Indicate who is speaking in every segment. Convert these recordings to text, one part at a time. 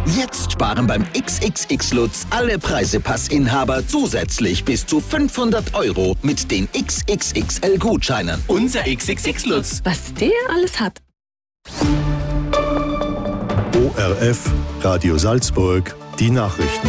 Speaker 1: Jetzt sparen beim XXX Lutz alle Preisepassinhaber zusätzlich bis zu 500 € mit den XXXL-Gutscheinen.
Speaker 2: Unser XXX Lutz.
Speaker 3: Was der alles hat.
Speaker 4: ORF, Radio Salzburg, die Nachrichten.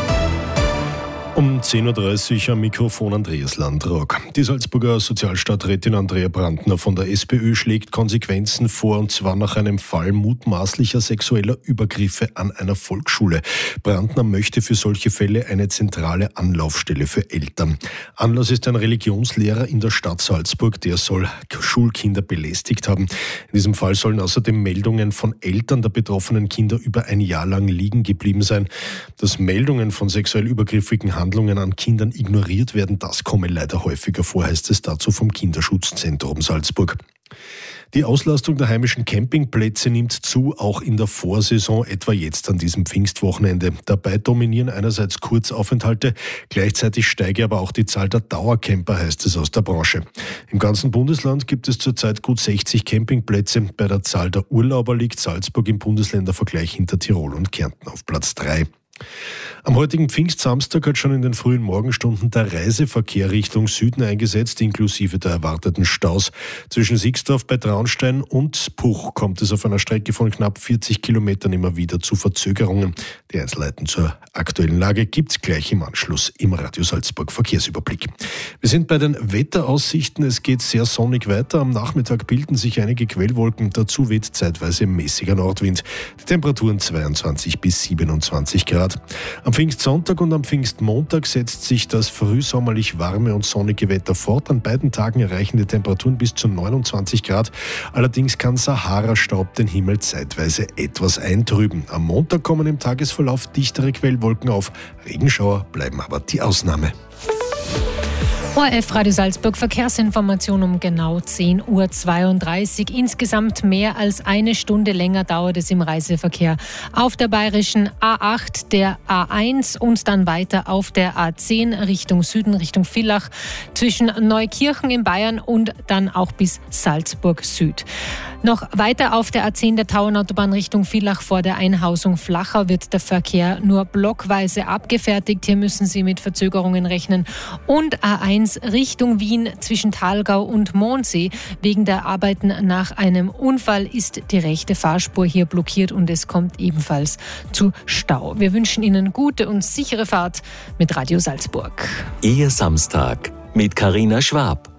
Speaker 4: Um 10.30 Uhr am Mikrofon Andreas Landrock. Die Salzburger Sozialstadträtin Andrea Brandner von der SPÖ schlägt Konsequenzen vor, und zwar nach einem Fall mutmaßlicher sexueller Übergriffe an einer Volksschule. Brandner möchte für solche Fälle eine zentrale Anlaufstelle für Eltern. Anlass ist ein Religionslehrer in der Stadt Salzburg, der soll Schulkinder belästigt haben. In diesem Fall sollen außerdem Meldungen von Eltern der betroffenen Kinder über ein Jahr lang liegen geblieben sein. Dass Meldungen von sexuell übergriffigen Handlungen an Kindern ignoriert werden, das komme leider häufiger vor, heißt es dazu vom Kinderschutzzentrum Salzburg. Die Auslastung der heimischen Campingplätze nimmt zu, auch in der Vorsaison, etwa jetzt an diesem Pfingstwochenende. Dabei dominieren einerseits Kurzaufenthalte, gleichzeitig steige aber auch die Zahl der Dauercamper, heißt es aus der Branche. Im ganzen Bundesland gibt es zurzeit gut 60 Campingplätze. Bei der Zahl der Urlauber liegt Salzburg im Bundesländervergleich hinter Tirol und Kärnten auf Platz 3. Am heutigen Pfingstsamstag hat schon in den frühen Morgenstunden der Reiseverkehr Richtung Süden eingesetzt, inklusive der erwarteten Staus. Zwischen Sixdorf bei Traunstein und Puch kommt es auf einer Strecke von knapp 40 Kilometern immer wieder zu Verzögerungen. Die Einzelheiten zur aktuellen Lage gibt's gleich im Anschluss im Radio Salzburg Verkehrsüberblick. Wir sind bei den Wetteraussichten. Es geht sehr sonnig weiter. Am Nachmittag bilden sich einige Quellwolken. Dazu weht zeitweise mäßiger Nordwind. Die Temperaturen 22 bis 27 Grad. Am Pfingstsonntag und am Pfingstmontag setzt sich das frühsommerlich warme und sonnige Wetter fort. An beiden Tagen erreichen die Temperaturen bis zu 29 Grad. Allerdings kann Sahara-Staub den Himmel zeitweise etwas eintrüben. Am Montag kommen im Tagesverlauf dichtere Quellwolken auf. Regenschauer bleiben aber die Ausnahme.
Speaker 5: ORF Radio Salzburg Verkehrsinformation um genau 10.32 Uhr. Insgesamt mehr als eine Stunde länger dauert es im Reiseverkehr auf der bayerischen A8, der A1 und dann weiter auf der A10 Richtung Süden, Richtung Villach, zwischen Neukirchen in Bayern und dann auch bis Salzburg Süd. Noch weiter auf der A10 der Tauernautobahn Richtung Villach vor der Einhausung Flachau wird der Verkehr nur blockweise abgefertigt. Hier müssen Sie mit Verzögerungen rechnen. Und A1 Richtung Wien zwischen Thalgau und Mondsee. Wegen der Arbeiten nach einem Unfall ist die rechte Fahrspur hier blockiert und es kommt ebenfalls zu Stau. Wir wünschen Ihnen gute und sichere Fahrt mit Radio Salzburg.
Speaker 2: Ihr Samstag mit Carina Schwab.